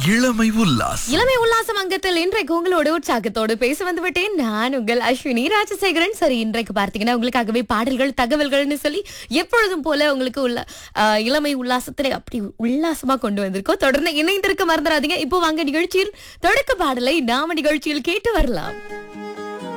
இளமை உல்லாசம். இளமை உல்லாசம் அங்கத்தில் இன்றைக்கு உங்களோட உற்சாகத்தோடு பேச வந்து விட்டேன். நான் உங்கள் அஸ்வினி ராஜசேகரன். சரி, இன்றைக்கு பார்த்தீங்கன்னா உங்களுக்காகவே பாடல்கள் தகவல்கள்னு சொல்லி எப்பொழுதும் போல உங்களுக்கு உள்ள இளமை உல்லாசத்திலே அப்படி உல்லாசமா கொண்டு வந்திருக்கோம். தொடர்ந்து இணைந்திருக்க மறந்துடாதீங்க. இப்போ வாங்க நிகழ்ச்சியில் தொடக்க பாடலை நாம நிகழ்ச்சியில் கேட்டு வரலாம்.